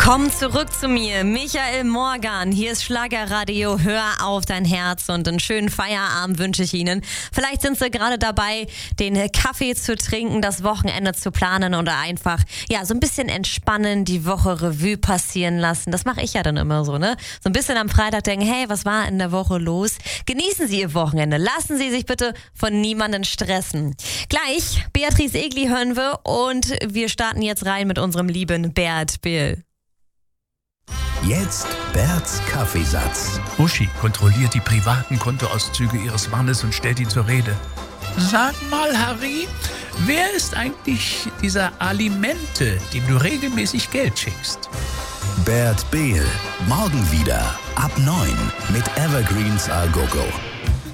Komm zurück zu mir, Michael Morgan. Hier ist Schlagerradio. Hör auf dein Herz und einen schönen Feierabend wünsche ich Ihnen. Vielleicht sind Sie gerade dabei, den Kaffee zu trinken, das Wochenende zu planen oder einfach so ein bisschen entspannen, die Woche Revue passieren lassen. Das mache ich ja dann immer so, ne? So ein bisschen am Freitag denken, hey, was war in der Woche los? Genießen Sie Ihr Wochenende. Lassen Sie sich bitte von niemandem stressen. Gleich Beatrice Egli hören wir und wir starten jetzt rein mit unserem lieben Bert Bill. Jetzt Berts Kaffeesatz. Uschi kontrolliert die privaten Kontoauszüge ihres Mannes und stellt ihn zur Rede. Sag mal, Harry, wer ist eigentlich dieser Alimente, dem du regelmäßig Geld schickst? Bert Behl, morgen wieder ab 9 mit Evergreens Al Gogo.